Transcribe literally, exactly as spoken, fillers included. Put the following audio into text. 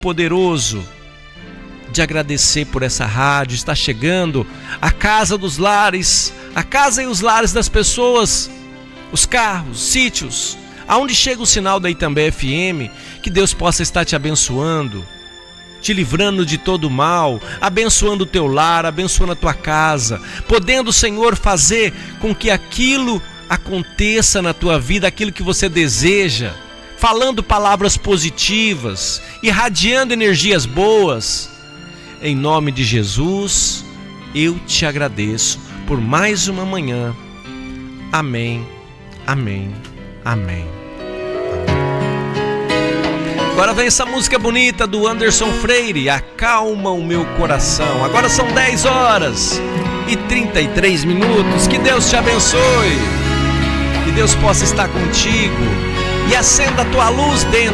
poderoso de agradecer por essa rádio. Está chegando a casa dos lares, a casa e os lares das pessoas, os carros, sítios, aonde chega o sinal da Itambé F M. Que Deus possa estar te abençoando, te livrando de todo mal, abençoando o teu lar, abençoando a tua casa, podendo, Senhor, fazer com que aquilo aconteça na tua vida, aquilo que você deseja, falando palavras positivas, irradiando energias boas. Em nome de Jesus, eu te agradeço por mais uma manhã. Amém, amém, amém. Agora vem essa música bonita do Anderson Freire, Acalma o Meu Coração. Agora são dez horas e trinta e três minutos. Que Deus te abençoe, que Deus possa estar contigo e acenda a tua luz dentro